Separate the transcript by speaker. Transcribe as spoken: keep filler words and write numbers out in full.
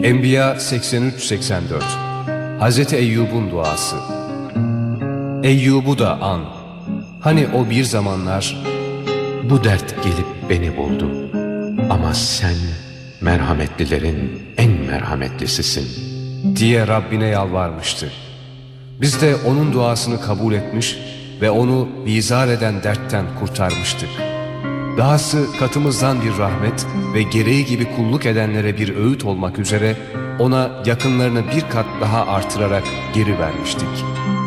Speaker 1: Enbiya seksen üç seksen dört. Hazreti Eyyub'un duası. Eyyub'u da an. Hani o bir zamanlar
Speaker 2: bu dert gelip beni buldu. Ama sen merhametlilerin en merhametlisisin
Speaker 1: diye Rabbine yalvarmıştı. Biz de onun duasını kabul etmiş ve onu bizar eden dertten kurtarmıştık. Dahası katımızdan bir rahmet ve gereği gibi kulluk edenlere bir öğüt olmak üzere ona yakınlarını bir kat daha artırarak geri vermiştik.